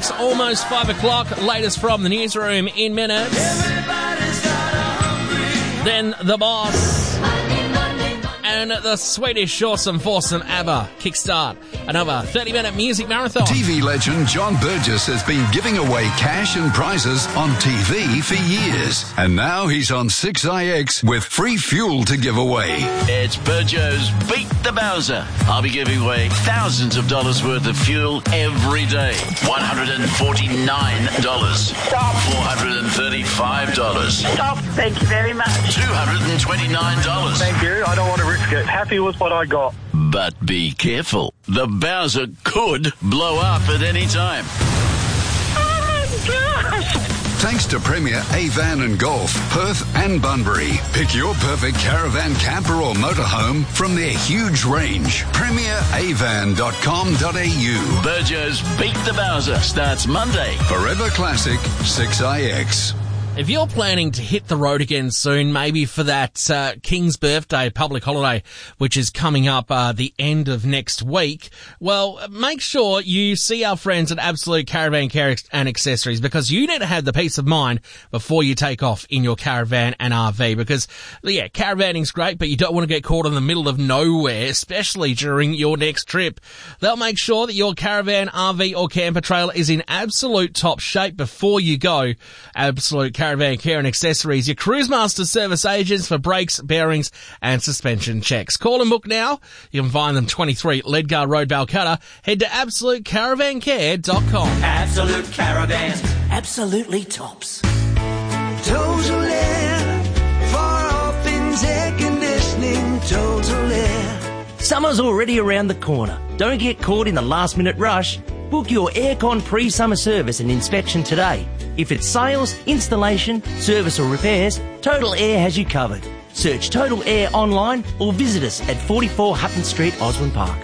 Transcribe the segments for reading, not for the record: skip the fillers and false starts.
6ix, almost 5 o'clock. Latest from the newsroom in minutes. Then The Boss. And the Swedish Awesome Foursome ABBA kickstart another 30-minute music marathon. TV legend John Burgess has been giving away cash and prizes on TV for years. And now he's on 6ix with free fuel to give away. It's Burjo's Beat the Bowser. I'll be giving away thousands of dollars worth of fuel every day. $149. Stop. $435. Stop. Thank you very much. $229. Thank you. I don't want to risk it. Happy with what I got. But be careful. The Bowser could blow up at any time. Oh, gosh. Thanks to Premier Avan and Golf, Perth and Bunbury. Pick your perfect caravan, camper or motorhome from their huge range. PremierAvan.com.au. Burjo's Beat the Bowser starts Monday. Forever Classic 6ix. If you're planning to hit the road again soon, maybe for that King's Birthday public holiday, which is coming up the end of next week, well, make sure you see our friends at Absolute Caravan Care and Accessories, because you need to have the peace of mind before you take off in your caravan and RV. Because, yeah, caravanning's great, but you don't want to get caught in the middle of nowhere, especially during your next trip. They'll make sure that your caravan, RV or camper trailer is in absolute top shape before you go. Absolute Caravan Care and Accessories, your Cruisemaster service agents for brakes, bearings and suspension checks. Call and book now. You can find them 23 Ledgar Road, Balcatta. Head to AbsoluteCaravanCare.com. Absolute Caravans, absolutely tops. Total Air, for all things air conditioning, Total Air. Summer's already around the corner. Don't get caught in the last minute rush. Book your aircon pre-summer service and inspection today. If it's sales, installation, service or repairs, Total Air has you covered. Search Total Air online or visit us at 44 Hutton Street, Osborne Park.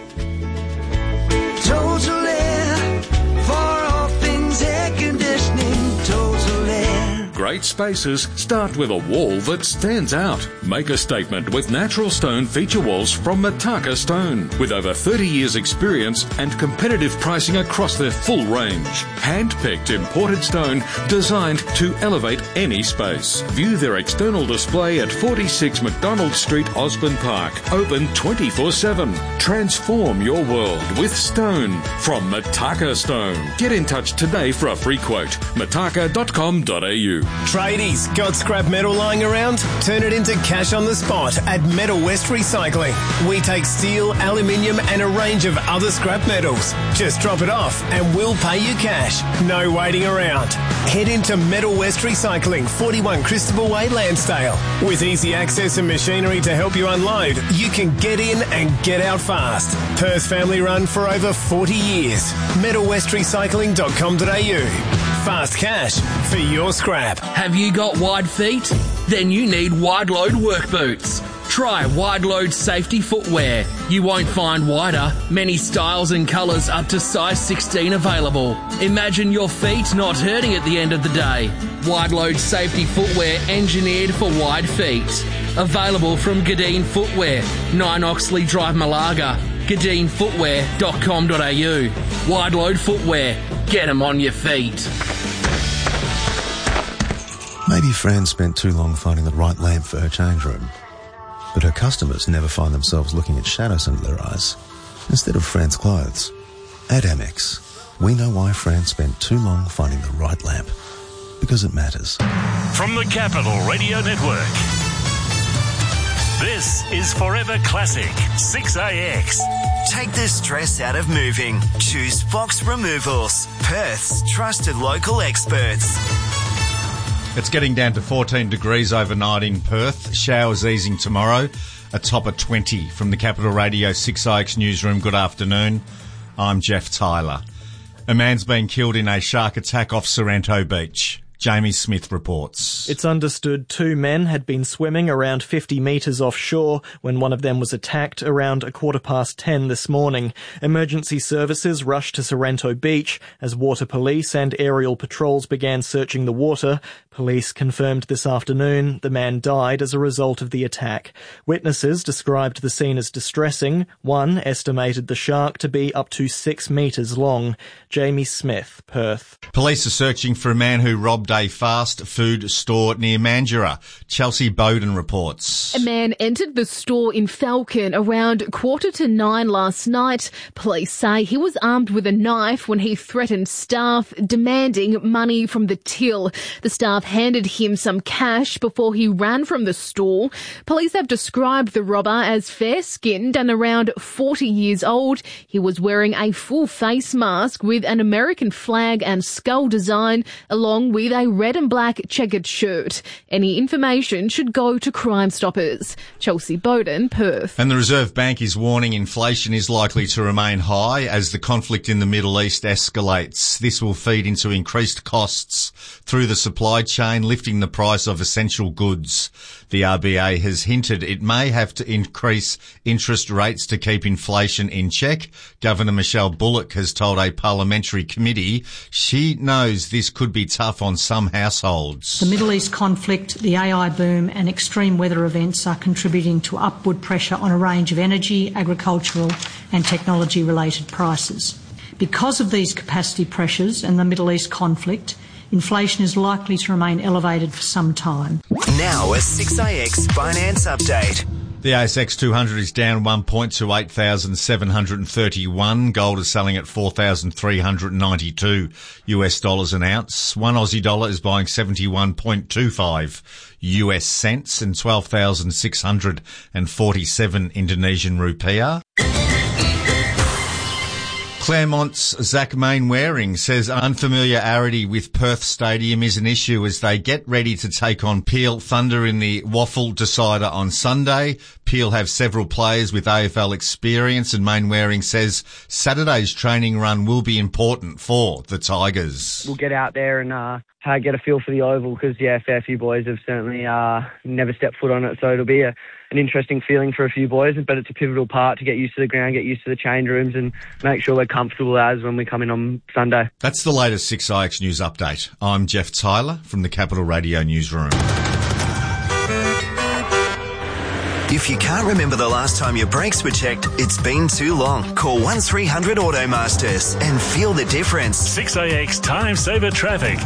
Total Air, for all things air conditioning, Total Air. Great spaces start with a wall that stands out. Make a statement with natural stone feature walls from Mataka Stone. With over 30 years experience and competitive pricing across their full range. Hand-picked imported stone designed to elevate any space. View their external display at 46 McDonald Street, Osborne Park. Open 24/7. Transform your world with stone from Mataka Stone. Get in touch today for a free quote. mataka.com.au. Tradies, got scrap metal lying around? Turn it into cash on the spot at Metal West Recycling. We take steel, aluminium and a range of other scrap metals. Just drop it off and we'll pay you cash. No waiting around. Head into Metal West Recycling, 41 Christopher Way, Lansdale. With easy access and machinery to help you unload, you can get in and get out fast. Perth family run for over 40 years. MetalWestRecycling.com.au. Fast cash for your scrap. Have you got wide feet? Then you need Wide Load work boots. Try Wide Load safety footwear. You won't find wider. Many styles and colours up to size 16 available. Imagine your feet not hurting at the end of the day. Wide Load safety footwear engineered for wide feet. Available from Gadeen Footwear, 9 Oxley Drive, Malaga. GadeenFootwear.com.au. Wide Load footwear. Get them on your feet. Maybe Fran spent too long finding the right lamp for her change room. But her customers never find themselves looking at shadows under their eyes instead of Fran's clothes. At Amex, we know why Fran spent too long finding the right lamp. Because it matters. From the Capital Radio Network, this is Forever Classic 6AX. Take the stress out of moving. Choose Fox Removals, Perth's trusted local experts. It's getting down to 14 degrees overnight in Perth. Showers easing tomorrow. A top of 20 from the Capital Radio 6IX newsroom. Good afternoon. I'm Jeff Tyler. A man's been killed in a shark attack off Sorrento Beach. Jamie Smith reports. It's understood 2 men had been swimming around 50 metres offshore when one of them was attacked around 10:15 this morning. Emergency services rushed to Sorrento Beach as water police and aerial patrols began searching the water. Police confirmed this afternoon the man died as a result of the attack. Witnesses described the scene as distressing. One estimated the shark to be up to 6 metres long. Jamie Smith, Perth. Police are searching for a man who robbed a fast food store near Mandurah. Chelsea Bowden reports. A man entered the store in Falcon around 9:15 last night. Police say he was armed with a knife when he threatened staff, demanding money from the till. The staff handed him some cash before he ran from the store. Police have described the robber as fair-skinned and around 40 years old. He was wearing a full face mask with an American flag and skull design, along with a red and black checkered shirt. Any information should go to Crime Stoppers. Chelsea Bowden, Perth. And the Reserve Bank is warning inflation is likely to remain high as the conflict in the Middle East escalates. This will feed into increased costs through the supply chain, lifting the price of essential goods. The RBA has hinted it may have to increase interest rates to keep inflation in check. Governor Michelle Bullock has told a parliamentary committee she knows this could be tough on some households. The Middle East conflict, the AI boom and extreme weather events are contributing to upward pressure on a range of energy, agricultural and technology-related prices. Because of these capacity pressures and the Middle East conflict, inflation is likely to remain elevated for some time. Now a 6AX finance update. The ASX 200 is down 1 point to 8,731. Gold is selling at $4,392 US an ounce. 1 Aussie dollar is buying 71.25 US cents and 12,647 Indonesian rupiah. Claremont's Zach Mainwaring says unfamiliarity with Perth Stadium is an issue as they get ready to take on Peel Thunder in the Waffle Decider on Sunday. Peel have several players with AFL experience, and Mainwaring says Saturday's training run will be important for the Tigers. We'll get out there and get a feel for the Oval because, a fair few boys have certainly never stepped foot on it, so it'll be an interesting feeling for a few boys, but it's a pivotal part to get used to the ground, get used to the change rooms and make sure we're comfortable as when we come in on Sunday. That's the latest 6IX News Update. I'm Jeff Tyler from the Capital Radio Newsroom. If you can't remember the last time your brakes were checked, it's been too long. Call 1300 Automasters and feel the difference. 6AX Time Saver Traffic.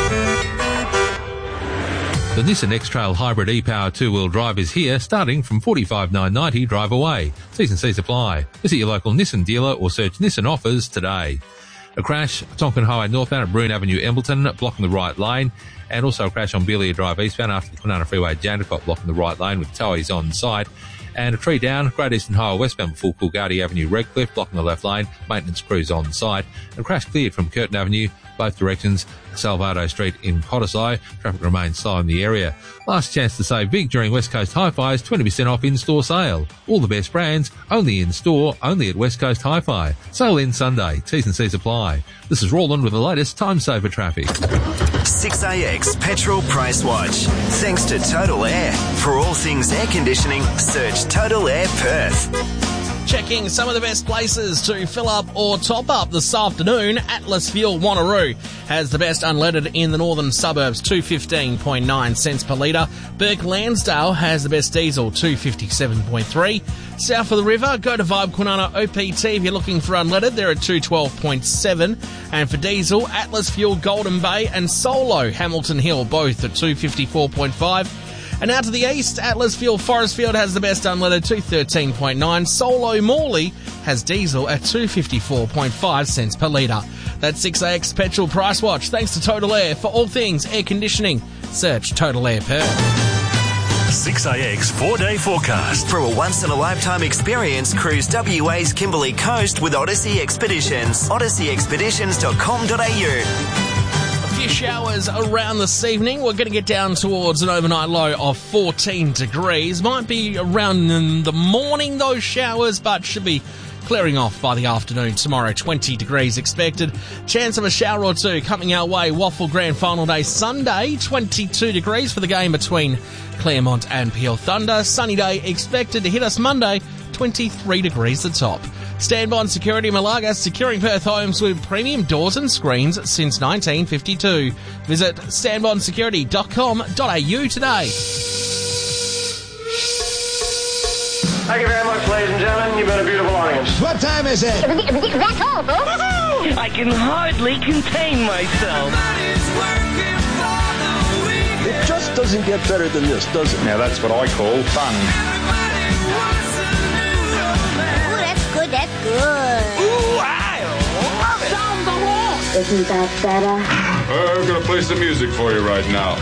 The Nissan X-Trail Hybrid e-Power 2-wheel drive is here, starting from $45,990 drive away. T&Cs apply. Visit your local Nissan dealer or search Nissan offers today. A crash, Tonkin Highway northbound at Broome Avenue, Embleton, blocking the right lane. And also a crash on Beelia Drive eastbound after the Kwinana Freeway, Jandakot, blocking the right lane with towies on site. And a tree down, Great Eastern Highway westbound before Coolgardie Avenue, Redcliffe, blocking the left lane, maintenance crews on site. And a crash cleared from Curtin Avenue, both directions, Salvado Street in Cottesloe. Traffic remains slow in the area. Last chance to save big during West Coast Hi-Fi's 20% off in-store sale. All the best brands, only in-store, only at West Coast Hi-Fi. Sale in Sunday, T&Cs apply. This is Roland with the latest Time Saver Traffic. 6AX Petrol Price Watch. Thanks to Total Air. For all things air conditioning, search Total Air Perth. Checking some of the best places to fill up or top up this afternoon. Atlas Fuel Wanneroo has the best unleaded in the northern suburbs, 215.9 cents per litre. Burke Lansdale has the best diesel, 257.3. South of the river, go to Vibe Kwinana OPT if you're looking for unleaded. They're at 212.7. And for diesel, Atlas Fuel Golden Bay and Solo Hamilton Hill, both at 254.5. And out to the east, Atlas Fuel Forestfield has the best unleaded, 213.9. Solo Morley has diesel at 254.5 cents per litre. That's 6AX Petrol Price Watch. Thanks to Total Air. For all things air conditioning, search Total Air Perth. 6AX 4-day forecast. For a once-in-a-lifetime experience, cruise WA's Kimberley Coast with Odyssey Expeditions. odysseyexpeditions.com.au. Few showers around this evening. We're going to get down towards an overnight low of 14 degrees. Might be around in the morning, those showers, but should be clearing off by the afternoon. Tomorrow, 20 degrees expected. Chance of a shower or two coming our way. Waffle Grand Final Day Sunday, 22 degrees for the game between Claremont and Peel Thunder. Sunny day expected to hit us Monday, 23 degrees the top. Stanbond Security Malaga, securing Perth homes with premium doors and screens since 1952. Visit stanbondsecurity.com.au today. Thank you very much, ladies and gentlemen. You've been a beautiful audience. What time is it? That's all, folks. I can hardly contain myself. It just doesn't get better than this, does it? Now that's what I call fun. Oh, that's good, that's good. Ooh, I love it. Down the wall. Isn't that better? I'm going to play some music for you right now.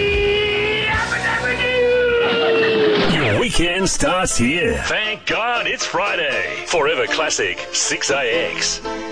Your weekend starts here. Thank God it's Friday. Forever Classic 6AX.